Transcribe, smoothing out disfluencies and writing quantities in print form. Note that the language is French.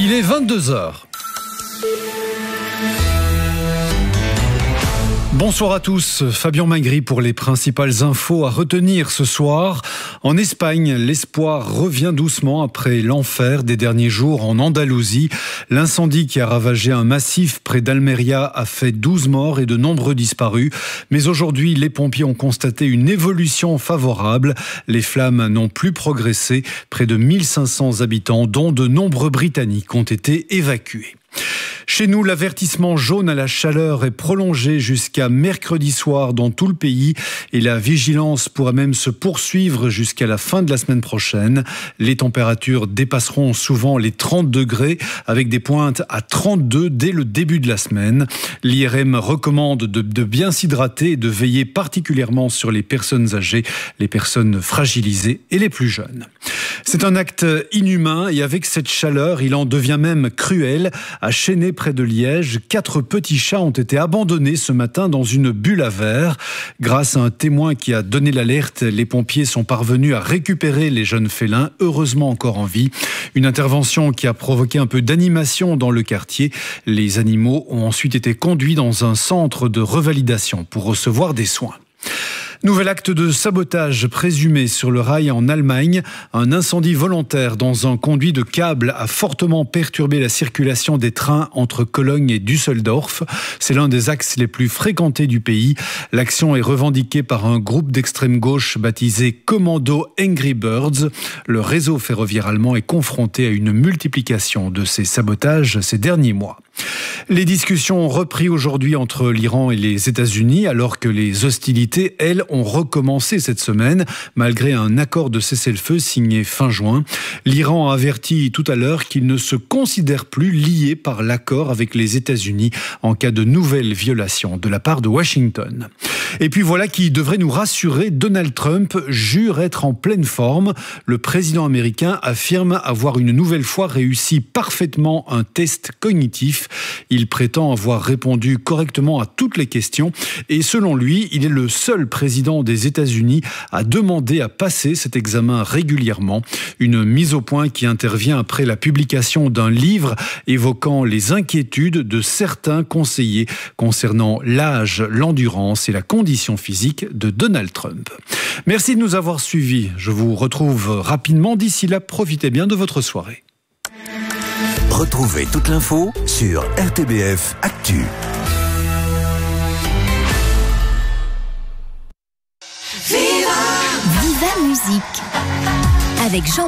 Il est 22h. Bonsoir à tous, Fabien Mingry pour les principales infos à retenir ce soir. En Espagne, l'espoir revient doucement après l'enfer des derniers jours en Andalousie. L'incendie qui a ravagé un massif près d'Almeria a fait 12 morts et de nombreux disparus. Mais aujourd'hui, les pompiers ont constaté une évolution favorable. Les flammes n'ont plus progressé. Près de 1500 habitants, dont de nombreux Britanniques, ont été évacués. Chez nous, l'avertissement jaune à la chaleur est prolongé jusqu'à mercredi soir dans tout le pays et la vigilance pourra même se poursuivre jusqu'à la fin de la semaine prochaine. Les températures dépasseront souvent les 30 degrés avec des pointes à 32 dès le début de la semaine. L'IRM recommande de bien s'hydrater et de veiller particulièrement sur les personnes âgées, les personnes fragilisées et les plus jeunes. C'est un acte inhumain et avec cette chaleur, il en devient même cruel. À Chênay, près de Liège, 4 petits chats ont été abandonnés ce matin dans une bulle à verre. Grâce à un témoin qui a donné l'alerte, les pompiers sont parvenus à récupérer les jeunes félins, heureusement encore en vie. Une intervention qui a provoqué un peu d'animation dans le quartier. Les animaux ont ensuite été conduits dans un centre de revalidation pour recevoir des soins. Nouvel acte de sabotage présumé sur le rail en Allemagne. Un incendie volontaire dans un conduit de câble a fortement perturbé la circulation des trains entre Cologne et Düsseldorf. C'est l'un des axes les plus fréquentés du pays. L'action est revendiquée par un groupe d'extrême gauche baptisé Commando Angry Birds. Le réseau ferroviaire allemand est confronté à une multiplication de ces sabotages ces derniers mois. Les discussions ont repris aujourd'hui entre l'Iran et les États-Unis alors que les hostilités, elles, ont recommencé cette semaine malgré un accord de cessez-le-feu signé fin juin. L'Iran a averti tout à l'heure qu'il ne se considère plus lié par l'accord avec les États-Unis en cas de nouvelles violations de la part de Washington. Et puis voilà qui devrait nous rassurer, Donald Trump jure être en pleine forme. Le président américain affirme avoir une nouvelle fois réussi parfaitement un test cognitif. Il prétend avoir répondu correctement à toutes les questions et selon lui, il est le seul président des États-Unis à demander à passer cet examen régulièrement. Une mise au point qui intervient après la publication d'un livre évoquant les inquiétudes de certains conseillers concernant l'âge, l'endurance et la condition physique de Donald Trump. Merci de nous avoir suivis. Je vous retrouve rapidement. D'ici là, profitez bien de votre soirée. Retrouvez toute l'info sur RTBF Actu. Viva Musique avec Jean